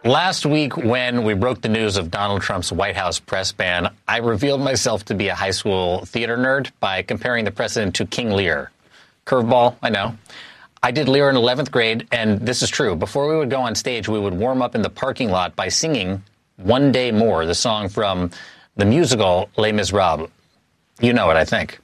Last week, when we broke the news of Donald Trump's White House press ban, I revealed myself to be a high school theater nerd by comparing the president to King Lear. Curveball, I know. I did Lear in 11th grade, and this is true. Before we would go on stage, we would warm up in the parking lot by singing One Day More, the song from the musical Les Miserables. You know it, I think.